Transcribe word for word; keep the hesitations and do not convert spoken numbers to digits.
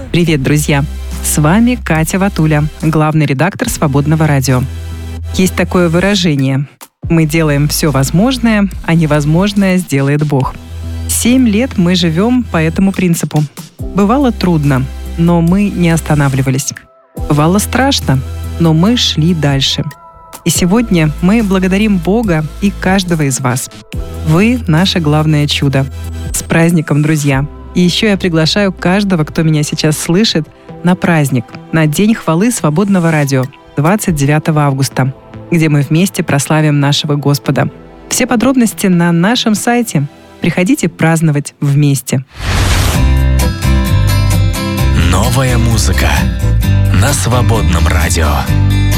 Привет, друзья! С вами Катя Ватуля, главный редактор «Свободного радио». Есть такое выражение: мы делаем все возможное, а невозможное сделает Бог. Семь лет мы живем по этому принципу. Бывало трудно, но мы не останавливались. Бывало страшно, но мы шли дальше. И сегодня мы благодарим Бога и каждого из вас. Вы — наше главное чудо. С праздником, друзья! И еще я приглашаю каждого, кто меня сейчас слышит, на праздник, на День хвалы Свободного радио, двадцать девятого августа, где мы вместе прославим нашего Господа. Все подробности на нашем сайте. Приходите праздновать вместе. Новая музыка на Свободном радио.